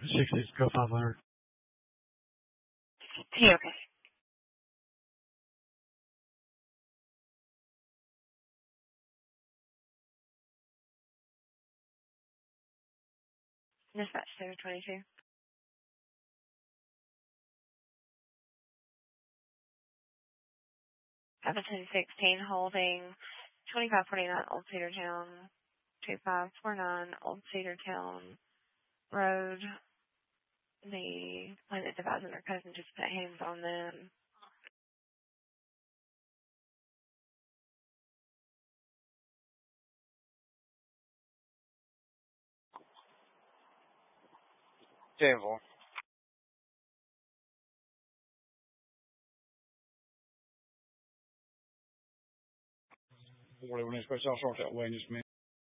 60s, go 500. Yeah, okay. Dispatch 722. Have a 1016 holding 2549 Old Cedar Town, 2549 Old Cedar Town Road. The plaintiff advising their cousin just put hands on them. Danville. When it's supposed to short that way, just